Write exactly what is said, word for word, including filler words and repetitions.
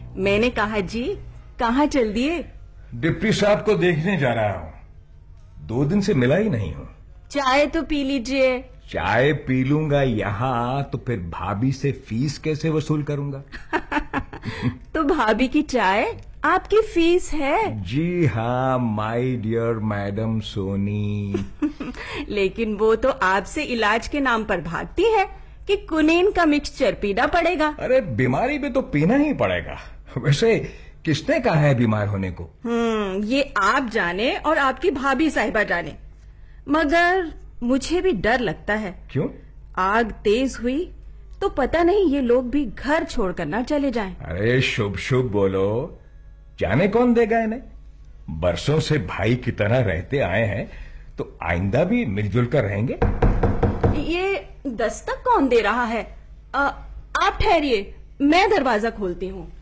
मैंने कहा जी, कहाँ चल दिए? डिप्टी साहब को देखने जा रहा हूँ। दो दिन से मिला ही नहीं हूँ। चाय तो पी लीजिए। चाय पी लूंगा यहाँ तो फिर भाभी से फीस कैसे वसूल करूंगा? तो भाभी की चाय आपकी फीस है। जी हाँ माय डियर मैडम सोनी। लेकिन वो तो आपसे इलाज के नाम पर भागती है कि कुनीन का मिक्सचर पीना पड़ेगा। अरे बीमारी में तो पीना ही पड़ेगा। वैसे किसने कहा है बीमार होने को? हम्म ये आप जाने और आपकी भाभी साहिबा जाने, मगर मुझे भी डर लगता है। क्यों? आग तेज हुई तो पता नहीं ये लोग भी घर छोड़कर ना चले जाएं। अरे शुभ शुभ बोलो, जाने कौन देगा इन्हें? बरसों से भाई की तरह रहते आए हैं तो आइंदा भी मिलजुल कर रहेंगे। ये दस्तक कौन दे रहा है? आ, आप ठहरिए, मैं दरवाजा खोलती हूँ।